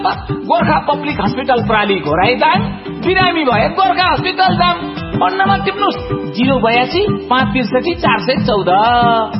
Gorkha public hospital प्राली Ghorahi Dang, बिरामी भए Gorkha hospital Dang. Phone number टिप्नुस् 082 563 414।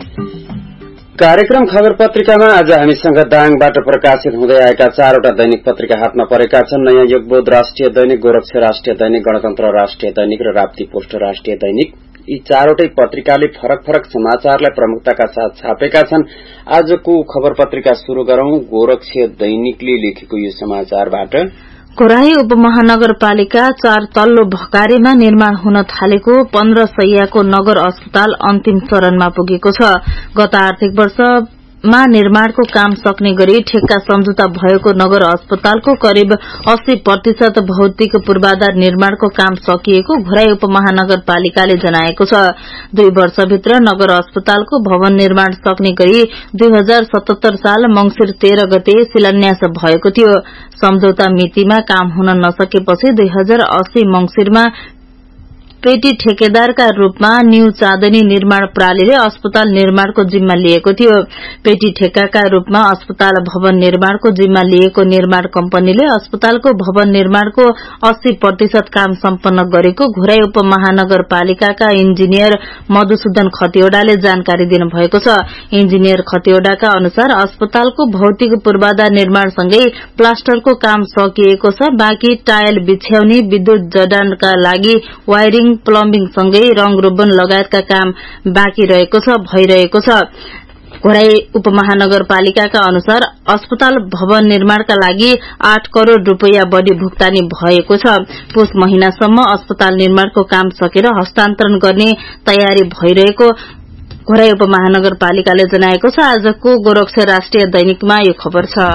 कार्यक्रम खबर पत्रिकामा आज हामीसँग दाङबाट प्रकाशित हुँदै आएका 4वटा दैनिक पत्रिका हातमा परेका छन्। नयाँ युगबोध राष्ट्रिय दैनिक, गोरक्ष राष्ट्रिय दैनिक, गणतन्त्र राष्ट्रिय दैनिक र राप्ती पोस्ट राष्ट्रिय दैनिक। यी 4वटै पत्रिकाले फरक फरक समाचारलाई प्रमुखताका साथ छापेका छन्। आजको खबर पत्रिका शुरू गरौं गोरक्ष दैनिकले लेखेको यो समाचारबाट। घोराही उपमहानगरपालिका 4 तल्लो भकारेमा निर्माण हुन थालेको 15 शैय्याको नगर अस्पताल अन्तिम चरणमा पुगेको छ। गत आर्थिक वर्षमा निर्माणको काम सक्ने गरी ठेक्का सम्झौता भएको नगर अस्पतालको करिब 80% भौतिक पूर्वाधार निर्माणको काम सकिएको घोराही उपमहानगरपालिकाले जनाएको छ। 2 वर्षभित्र नगर अस्पतालको भवन निर्माण सक्ने गरी 2077 साल मंसिर 13 गते शिलान्यास भएको थियो। सम्झौता मितिमा काम हुन नसकेपछि 2080 मंसिरमा पेटी ठेकेदारका रूपमा न्यू चाँदनी निर्माण प्रालीले अस्पताल निर्माणको जिम्मा लिएको थियो। पेटी ठेक्काका रूपमा अस्पताल भवन निर्माणको जिम्मा लिएको निर्माण कम्पनीले अस्पतालको भवन निर्माणको 80% काम सम्पन्न गरेको घोराही उपमहानगरपालिकाका इन्जिनियर मधुसूदन खतिवड़ाले जानकारी दिनुभएको छ। इन्जिनियर खतिवड़ाका अनुसार अस्पतालको भौतिक पूर्वाधार निर्माणसँगै प्लास्टरको काम सकिएको छ। बाँकी टायल बिछ्याउने, विद्युत जडानका लागि वायरिङ, प्लम्बिङ सँगै रंग रोगन लगायतका काम बाँकी रहेको छ भइरहेको छ। घोराही उपमहानगरपालिकाका अनुसार अस्पताल भवन निर्माणका लागि 8 करोड़ रूपैयाँ बढी भुक्तानी भएको छ। पुष महिनासम्म अस्पताल निर्माणको काम सकेर हस्तान्तरण गर्ने तयारी भइरहेको घोराही उपमहानगरपालिकाले जनाएको छ। आजको गोरक्ष राष्ट्रिय दैनिकमा यो खबर छ।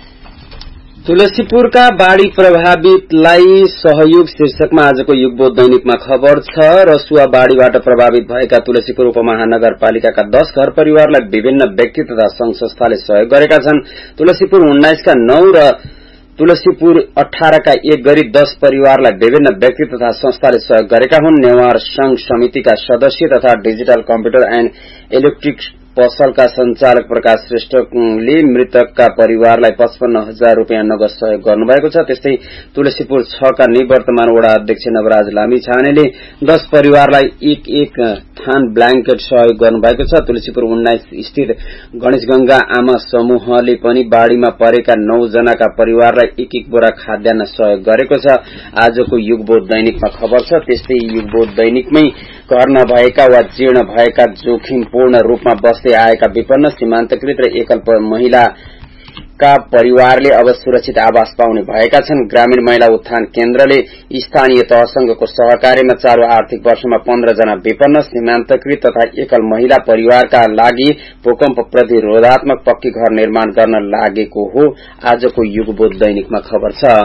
तुलसीपुरका बाढ़ी प्रभावितलाई सहयोग शीर्षकमा आजको युगबोध दैनिकमा खबर छ। रसुवा बाढ़ीबाट प्रभावित भएका तुलसीपुर उपमहानगरपालिकाका 10 घर परिवारलाई विभिन्न व्यक्ति तथा संघ संस्थाले सहयोग गरेका छन्। तुलसीपुर 19 का 9 र तुलसीपुर 18 का 1 गरी 10 परिवारलाई विभिन्न व्यक्ति तथा संस्थाले सहयोग गरेका हुन्। नेवार संघ समितिका सदस्य तथा डिजिटल कम्प्युटर एण्ड इलेक्ट्रिक पसलका संचालक प्रकाश श्रेष्ठले मृतकका परिवारलाई 55,000 रूपियाँ नगद सहयोग गर्नुभएको छ। त्यस्तै तुलसीपुर 6 का निवर्तमान वडा अध्यक्ष नवराज लामी छानेले 10 परिवारलाई एक थान ब्ल्याङ्केट सहयोग गर्नुभएको छ। तुलसीपुर 19 स्थित गणेशगंगा आमा समूहले पनि बाढ़ीमा परेका 9 जनाका परिवारलाई एक बोरा खाद्यान्न सहयोग गरेको छ। आजको युगबोध दैनिकमा खबर छ। त्यस्तै युगबोध दैनिकमै घर नभएका वा जीर्ण भएका जोखिमपूर्ण रूपमा बस्दै आएका विपन्न सीमान्तकृत र एकल महिलाका परिवारले अब सुरक्षित आवास पाउने भएका छन्। ग्रामीण महिला उत्थान केन्द्रले स्थानीय तहसँगको सहकार्यमा चालू आर्थिक वर्षमा 15 जना विपन्न सीमान्तकृत तथा एकल महिला परिवारका लागि भूकम्प प्रतिरोधात्मक पक्की घर निर्माण गर्न लागेको हो। आजको युगबोध दैनिकमा खबर छ।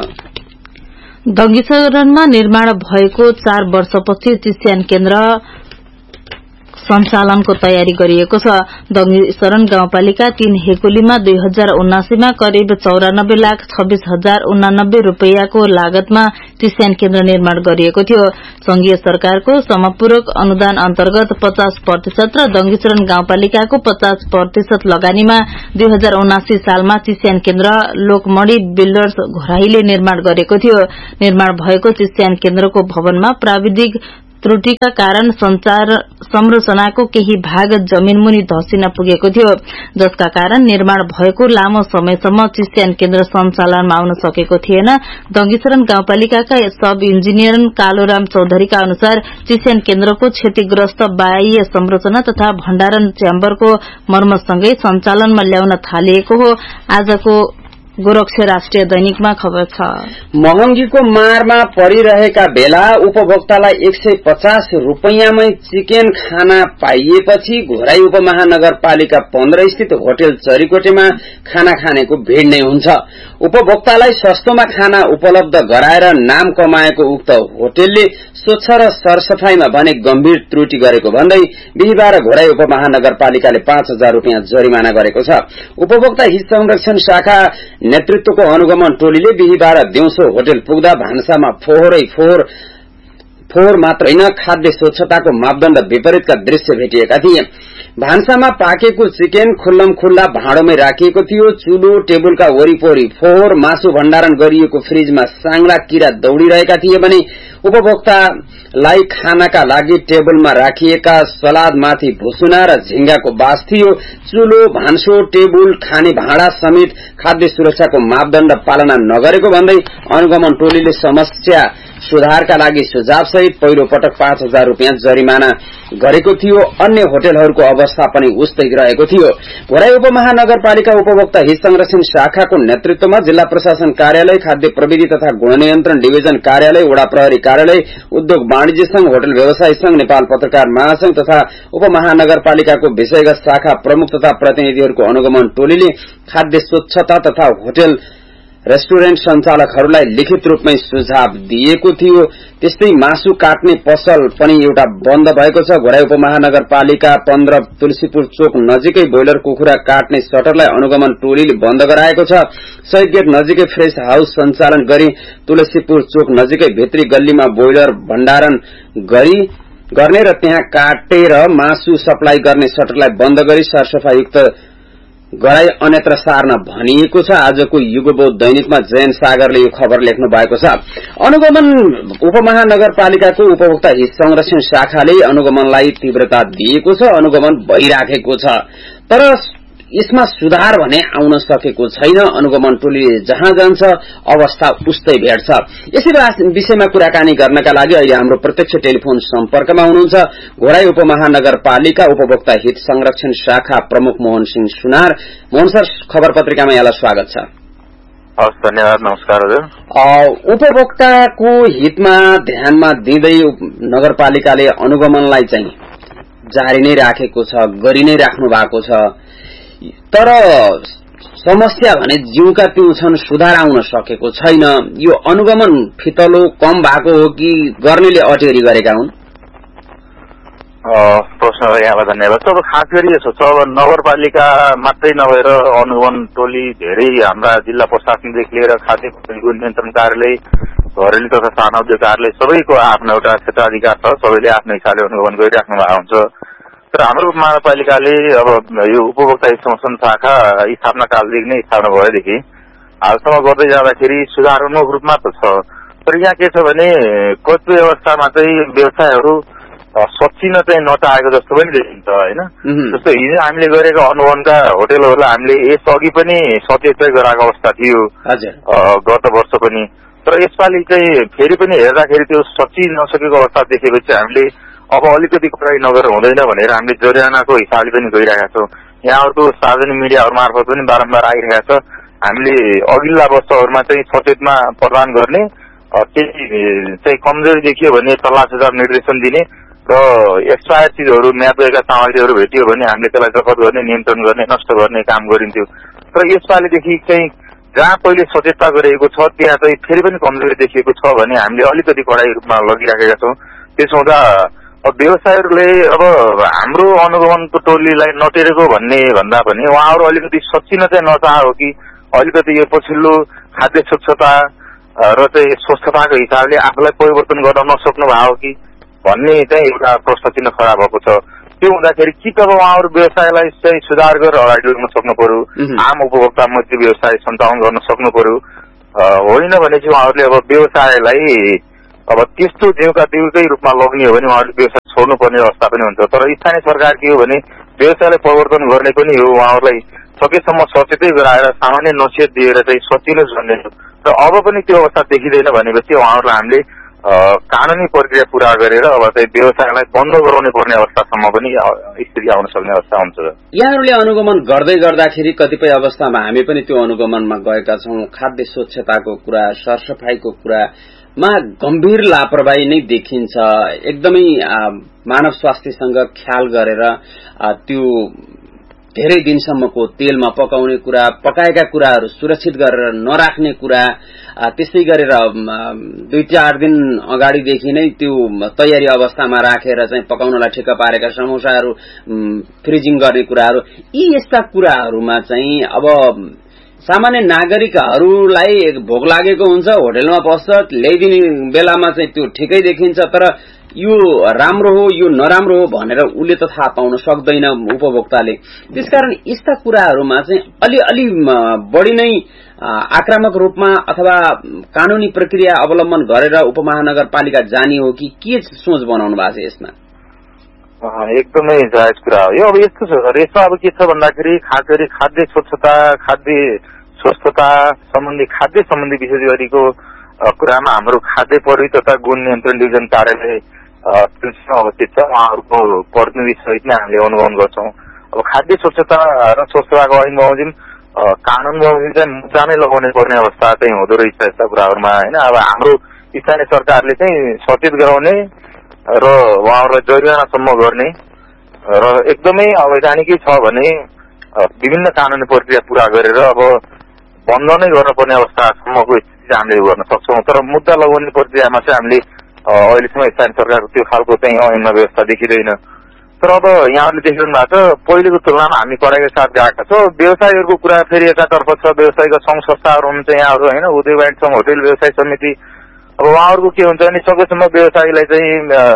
दङ्गीचरणमा निर्माण भएको 4 वर्षपछि चिस्यान केन्द्र सञ्चालनको तयारी गरिएको छ। दङ्गीचरण गाउँपालिका 3 हेकुलीमा 2079 मा करिब 94,26,089 रूपैयाँको लागतमा चिस्यान केन्द्र निर्माण गरिएको थियो। संघीय सरकारको समपूरक अनुदान अन्तर्गत 50% र दङ्गीचरण गाउँपालिकाको 50% लगानीमा 2079 सालमा चिस्यान केन्द्र लोकमणी बिल्डर्स घोराहीले निर्माण गरेको थियो। निर्माण भएको चिस्यान केन्द्रको भवनमा प्राविधिक त्रुटिका कारण संरचनाको केही भाग जमिनमुनि धसिन पुगेको थियो, जसका कारण निर्माण भएको लामो समयसम्म चिस्यान केन्द्र सञ्चालनमा आउन सकेको थिएन। दङ्गीचरण गाउँपालिकाका सब इन्जिनियर कालोराम चौधरीका अनुसार चिस्यान केन्द्रको क्षतिग्रस्त बाह्य संरचना तथा भण्डारण च्याम्बरको मर्मतसँगै सञ्चालनमा ल्याउन थालिएको हो। आजको गोरक्ष राष्ट्रिय दैनिकमा खबर छ। महँगीको मारमा परिरहेका बेला उपभोक्तालाई 150 रूपैयाँमै चिकन खाना पाइएपछि घोराही उपमहानगरपालिका 15 स्थित होटल चरीकोटेमा खाना खानेको भीड़ नै हुन्छ। उपभोक्तालाई सस्तोमा खाना उपलब्ध गराएर नाम कमाएको उक्त होटलले स्वच्छ र सरसफाईमा भने गम्भीर त्रुटि गरेको भन्दै बिहीबार घोराही उपमहानगरपालिकाले 5,000 रूपियाँ जरिमाना गरेको छ। उपभोक्ता हित संरक्षण शाखा नेतृत्वको अनुगमन टोलीले बिहीबार दिउँसो होटल पुग्दा भान्सामा फोहोरै फोहोर फोहोर मात्र होइन, खाद्य स्वच्छताको मापदण्ड विपरीतका दृश्य भेटिएका थिए। भान्सामा पाकेको चिकन खुल्लम खुल्ला भाँडोमै राखिएको थियो। चुलो टेबुलका वरिपरि फोहोर, मासु भण्डारण गरिएको फ्रिजमा सांग्ला किरा दौडिरहेका थिए भने उपभोक्तालाई खानाका लागि टेबलमा राखिएका सलादमाथि भुसुना र झिंगाको बास थियो। चुलो, भान्सो, टेबुल, खाने भाँडा समेत खाद्य सुरक्षाको मापदण्ड पालना नगरेको भन्दै अनुगमन टोलीले समस्या सुधारका लागि सुझाव सहित पहिलो पटक 5,000 रूपियाँ जरिमाना गरेको थियो। अन्य होटलहरूको अवस्था पनि उस्तै रहेको थियो। घोराई उपमहानगरपालिका उपभोक्ता हित संरक्षण शाखाको नेतृत्वमा जिल्ला प्रशासन कार्यालय, खाद्य प्रविधि तथा गुणनियन्त्रण डिभिजन कार्यालय, वडा प्रहरी कार्यालय, उद्योग वाणिज्य संघ, होटल व्यवसाय संघ, नेपाल पत्रकार महासंघ तथा उपमहानगरपालिकाको विषयगत शाखा प्रमुख तथा प्रतिनिधिहरूको अनुगमन टोलीले खाद्य स्वच्छता तथा होटल रेस्टुरेन्ट सञ्चालकहरूलाई लिखित रूपमै सुझाव दिएको थियो। त्यस्तै मासु काट्ने पसल पनि एउटा बन्द भएको छ। घोराई उपमहानगरपालिका 15 तुलसीपुर चोक नजिकै बोइलर कुखुरा काट्ने सटरलाई अनुगमन टोलीले बन्द गराएको छ। शहीद गेट नजिकै फ्रेश हाउस सञ्चालन गरी तुलसीपुर चोक नजिकै भित्री गल्लीमा बोइलर भण्डारण गर्ने र त्यहाँ काटेर मासु सप्लाई गर्ने सटरलाई बन्द गरी सरसफाईयुक्त गराई अन्यत्र सार्न भनिएको छ। आजको युगबोध दैनिकमा जयन सागरले यो खबर लेख्नु भएको छ। अनुगमन उपमहानगरपालिकाको उपभोक्ता हित संरक्षण शाखाले अनुगमनलाई तीव्रता दिएको छ। अनुगमन भइराखेको छ, तर यसमा सुधार भने आउन सकेको छैन। अनुगमन टोलीले जहाँ जान्छ अवस्था उस्तै भेट्छ। यसै विषयमा कुराकानी गर्नका लागि अहिले हाम्रो प्रत्यक्ष टेलिफोन सम्पर्कमा हुनुहुन्छ घोराई उपमहानगरपालिका उपभोक्ता हित संरक्षण शाखा प्रमुख मोहन सिंह सुनार। मोहन सर, खबर पत्रिकामा यहाँलाई स्वागत छ। हस्, धन्यवाद। नमस्कार हजुर। उपभोक्ताको हितमा ध्यानमा दिँदै नगरपालिकाले अनुगमनलाई चाहिँ जारी नै राखेको छ, गरि नै राख्नु भएको छ, तर समस्या भने जिउका तिउ छन्, सुधार आउन सकेको छैन। यो अनुगमन फितलो कम भएको हो कि गर्नेले अटेरी गरेका हुन्? प्रश्नलाई यहाँलाई धन्यवाद। अब खास गरी यसो छ, अब नगरपालिका मात्रै नभएर अनुगमन टोली धेरै हाम्रा जिल्ला प्रशासनदेखि लिएर खाद्य नियन्त्रण कार्यालय, घरेलु तथा साना उद्योग कार्यालय सबैको आफ्नो एउटा क्षेत्राधिकार छ। सबैले आफ्नो हिसाबले अनुगमन गरिराख्नु भएको हुन्छ। तर हाम्रो महानगरपालिकाले अब यो उपभोक्ता हित संरक्षण शाखा स्थापना कालदेखि नै स्थापना भएदेखि हालसम्म गर्दै जाँदाखेरि सुधारोन्मुख रूपमा त छ। तर यहाँ के छ भने कतिपय अवस्थामा चाहिँ व्यवसायहरू सचिन चाहिँ नचाहेको जस्तो पनि देखिन्छ होइन। जस्तो हिजो हामीले गरेको अनुगमनका होटलहरूलाई हामीले यसअघि पनि सचेत गराएको अवस्था थियो गत वर्ष पनि। तर यसपालि चाहिँ फेरि पनि हेर्दाखेरि त्यो सची नसकेको अवस्था देखेपछि हामीले अब अलिकति कडाई नगरेर हुँदैन भनेर हामीले जरिवानाको हिसाबले पनि गइरहेका छौँ। यहाँहरूको सार्वजनिक मिडियाहरू मार्फत पनि बारम्बार आइरहेका छ। हामीले अघिल्ला वर्षहरूमा चाहिँ सचेतमा प्रदान गर्ने, केही चाहिँ कमजोरी देखियो भने सल्लाह सुझाव निर्देशन दिने र एक्सपायर चिजहरू म्याद गएका सामग्रीहरू भेटियो भने हामीले त्यसलाई जफत गर्ने, नियन्त्रण गर्ने, नष्ट गर्ने काम गरिन्थ्यो। तर यसपालिदेखि चाहिँ जहाँ पहिले सचेतता गरिएको छ त्यहाँ चाहिँ फेरि पनि कमजोरी देखिएको छ भने हामीले अलिकति कडाई रूपमा लगिराखेका छौँ। त्यसो हुँदा व्यवसायीहरूले अब हाम्रो अनुगमनको टोलीलाई नटेरेको भन्ने भन्दा पनि उहाँहरू अलिकति सचिन चाहिँ नचाह हो कि अलिकति यो पछिल्लो खाद्य स्वच्छता र चाहिँ स्वस्थताको हिसाबले आफूलाई परिवर्तन गर्न नसक्नु भएको कि भन्ने चाहिँ एउटा प्रश्न चिन्ह खडा भएको छ। त्यो हुँदाखेरि कि त उहाँहरू व्यवसायलाई चाहिँ सुधार गरेर अगाडि ल्याउन सक्नु पर्यो, आम उपभोक्ता मैत्री व्यवसाय सञ्चालन गर्न सक्नु पर्यो। होइन भने चाहिँ उहाँहरूले अब व्यवसायलाई अब त्यस्तो जिउका तिउकै रूपमा लग्ने हो भने उहाँहरूले व्यवसाय छोड्नुपर्ने अवस्था पनि हुन्छ। तर स्थानीय सरकार के हो भने व्यवसायलाई परिवर्तन गर्ने पनि हो, उहाँहरूलाई सकेसम्म सचेतै गराएर सामान्य नसिहत दिएर चाहिँ सचिलोस् भन्ने हो। र अब पनि त्यो अवस्था देखिँदैन भनेपछि उहाँहरूलाई हामीले कानूनी प्रक्रिया पूरा गरेर अब चाहिँ व्यवसायलाई बन्द गराउनै पर्ने अवस्थासम्म पनि स्थिति आउन सक्ने अवस्था हुन्छ। यहाँहरूले अनुगमन गर्दै गर्दाखेरि कतिपय अवस्थामा हामी पनि त्यो अनुगमनमा गएका छौँ। खाद्य स्वच्छताको कुरा, सरसफाईको कुरामा गम्भीर लापरवाही नै देखिन्छ। एकदमै मानव स्वास्थ्यसँग ख्याल गरेर त्यो धेरै दिनसम्मको तेलमा पकाउने कुरा, पकाएका कुराहरू सुरक्षित गरेर नराख्ने कुरा, त्यस्तै गरेर 2-4 दिन अगाडिदेखि नै त्यो तयारी अवस्थामा राखेर चाहिँ पकाउनलाई ठिक्क पारेका समोसाहरू फ्रिजिङ गर्ने कुराहरू, यी यस्ता कुराहरूमा चाहिँ अब सामान्य नागरिकहरूलाई भोक लागेको हुन्छ, होटलमा बस्छ, ल्याइदिने बेलामा चाहिँ त्यो ठिकै देखिन्छ, तर यो राम्रो हो यो नराम्रो हो भनेर उसले त थाहा पाउन सक्दैन उपभोक्ताले। त्यसकारण यस्ता कुराहरूमा चाहिँ अलि बढी नै आक्रामक रूपमा अथवा कानूनी प्रक्रिया अवलम्बन गरेर उपमहानगरपालिका जाने हो कि के सोच बनाउनु भएको छ यसमा? एकदमै जायज कुरा हो यो। अब यस्तो छ सर, यसमा अब के छ भन्दाखेरि खास गरी खाद्य स्वच्छता, खाद्य स्वस्थता सम्बन्धी खाद्य सम्बन्धी विशेष गरीको कुरामा हाम्रो खाद्य प्रहरी तथा गुण नियन्त्रण डिभिजन कार्यालय अवस्थित छ, उहाँहरूको प्रतिनिधि सहित नै हामीले अनुगमन गर्छौं। अब खाद्य स्वच्छता र स्वच्छताको ऐन बमोजिम कानून बमोजिम चाहिँ मुद्दा नै लगाउने पर्ने अवस्था चाहिँ हुँदो रहेछ यस्ता कुराहरूमा होइन। अब हाम्रो स्थानीय सरकारले चाहिँ सचेत गराउने र उहाँहरूलाई जरिवानासम्म गर्ने र एकदमै अवैधानिकै छ भने विभिन्न कानूनी प्रक्रिया पूरा गरेर अब बन्द नै गर्न पर्ने अवस्थासम्मको स्थिति हामीले गर्न सक्छौं। तर मुद्दा लगाउने प्रक्रियामा चाहिँ हामीले अहिलेसम्म स्थानीय सरकारको त्यो खालको चाहिँ ऐनमा व्यवस्था देखिँदैन। तर अब यहाँहरूले देखिरहनु भएको छ पहिलेको तुलनामा हामी कडाइका साथ गएका छौँ। व्यवसायीहरूको कुरा फेरि एकातर्फ छ, व्यवसायीका संघ संस्थाहरू हुन्छ यहाँहरू होइन, उदय वाणिज्य संघ, होटल व्यवसाय समिति। अब उहाँहरूको के हुन्छ भने सकेसम्म व्यवसायीलाई चाहिँ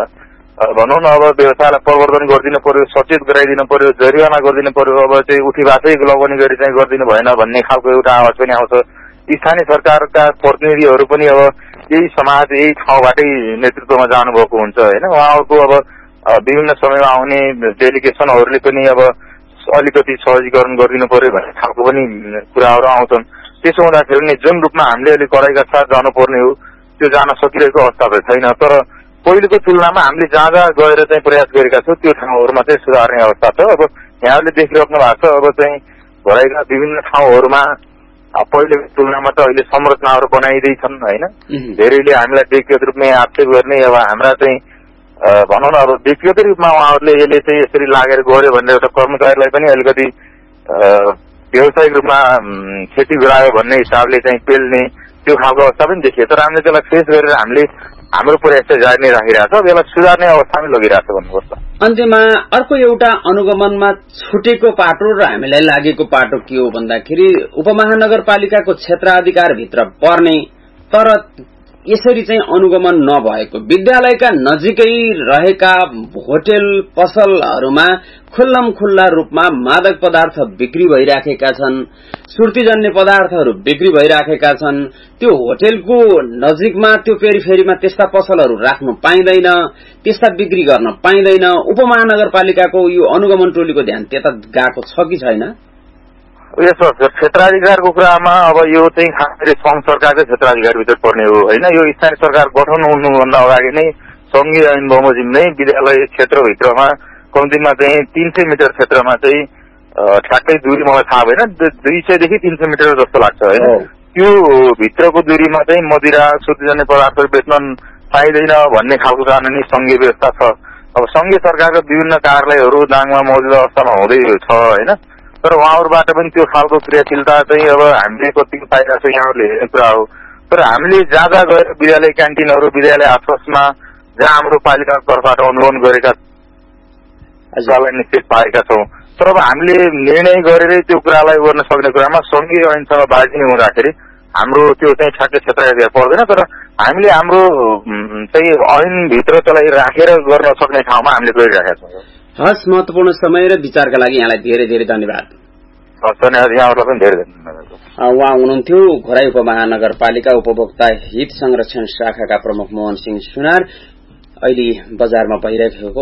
भनौँ न अब व्यवसायलाई प्रवर्धन गरिदिनु पर्यो, सचेत गराइदिनु पर्यो, जरिवाना गरिदिनु पर्यो, अब चाहिँ उठीबासै लगाउने गरी चाहिँ गरिदिनु भएन भन्ने खालको एउटा आवाज पनि आउँछ। स्थानीय सरकारका प्रतिनिधिहरू पनि अब यही समाज यही ठाउँबाटै नेतृत्वमा जानुभएको हुन्छ होइन। उहाँहरूको अब विभिन्न समयमा आउने डेलिगेसनहरूले पनि अब अलिकति सहजीकरण गरिदिनु पर्यो भन्ने खालको पनि कुराहरू आउँछन्। त्यसो हुँदाखेरि नि जुन रूपमा हामीले अलिक कडाइका साथ जानुपर्ने हो त्यो जान सकिरहेको अवस्था त छैन। तर पहिलेको तुलनामा हामीले जहाँ जहाँ गएर चाहिँ प्रयास गरेका छौँ त्यो ठाउँहरूमा चाहिँ सुधार्ने अवस्था छ। अब यहाँहरूले देखिराख्नु भएको छ अब चाहिँ भराइका विभिन्न ठाउँहरूमा पहिलेको तुलनामा त अहिले संरचनाहरू बनाइँदैछन् होइन। धेरैले हामीलाई व्यक्तिगत रूपमा आक्षेप गर्ने अब हाम्रा चाहिँ भनौँ न अब व्यक्तिगत रूपमा उहाँहरूले यसले चाहिँ यसरी लागेर गऱ्यो भनेर एउटा कर्मचारीलाई पनि अलिकति व्यावसायिक रूपमा क्षति गरायो भन्ने हिसाबले चाहिँ पेल्ने त्यो खालको अवस्था पनि देखियो। तर हामीले त्यसलाई फेस गरेर हामीले हाम्रो प्रयास चाहिँ जारी नै राखिरहेको छ, यसलाई सुधार्ने अवस्थामै लगिरहेको छ भन्नुपर्छ। अन्त्यमा अर्को एउटा अनुगमनमा छुटेको पाटो र हामीलाई लागेको पाटो के हो भन्दाखेरि उपमहानगरपालिकाको क्षेत्राधिकारभित्र पर्ने तर यसरी चाहिँ अनुगमन नभएको विद्यालयका नजिकै रहेका होटल पसलहरूमा खुल्लम खुल्ला रूपमा मादक पदार्थ बिक्री भइराखेका छन्, सुर्तीजन्य पदार्थहरू बिक्री भइराखेका छन्। त्यो होटलको नजिकमा त्यो पेरिफेरीमा त्यस्ता पसलहरू राख्नु पाइँदैन, त्यस्ता बिक्री गर्न पाइँदैन। उपमहानगरपालिकाको यो अनुगमन टोलीको ध्यान त्यता गएको छ कि छैन? यसो क्षेत्राधिकारको कुरामा अब यो चाहिँ खास गरी संघ सरकारकै क्षेत्राधिकारभित्र पर्ने हो होइन। यो स्थानीय सरकार गठन हुनुभन्दा अगाडि नै संघीय ऐन बमोजिम नै विद्यालय क्षेत्रभित्रमा कम्तीमा चाहिँ 300 मिटर क्षेत्रमा चाहिँ ठ्याक्कै दूरी मलाई थाहा भएन 200 देखि 300 मिटर जस्तो लाग्छ होइन। त्यो भित्रको दूरीमा चाहिँ मदिरा सुर्तीजन्य पदार्थहरू बेच्न पाइँदैन भन्ने खालको कानुनी संघीय व्यवस्था छ। अब संघीय सरकारका विभिन्न कार्यालयहरू दाङमा मौजुदा अवस्थामा हुँदै छ होइन। तर उहाँहरूबाट पनि त्यो खालको क्रियाशीलता चाहिँ अब हामीले कतिको पाइरहेको छ यहाँहरूले हेर्ने कुरा हो। तर हामीले जहाँ जहाँ गएर विद्यालय क्यान्टिनहरू विद्यालय आसपासमा जहाँ हाम्रो पालिकाको तर्फबाट अनुगमन गरेका निश्चित पाएका छौँ। तर अब हामीले निर्णय गरेरै त्यो कुरालाई गर्न सक्ने कुरामा संघीय ऐनसँग बाजिने हुँदाखेरि हाम्रो त्यो चाहिँ ठ्याक्कै क्षेत्राधिकार पर्दैन। तर हामीले हाम्रो चाहिँ ऐनभित्र त्यसलाई राखेर गर्न सक्ने ठाउँमा हामीले गरिरहेका छौँ। हस्, महत्वपूर्ण समय र विचारका लागि यहाँलाई धेरै धेरै धन्यवाद। धन्यवाद, यहाँहरूलाई पनि धेरै धन्यवाद। उहाँ हुनुहुन्थ्यो घोराई उपमहानगरपालिका उपभोक्ता हित संरक्षण शाखाका प्रमुख मोहन सिंह सुनार। अहिले बजारमा भइरहेको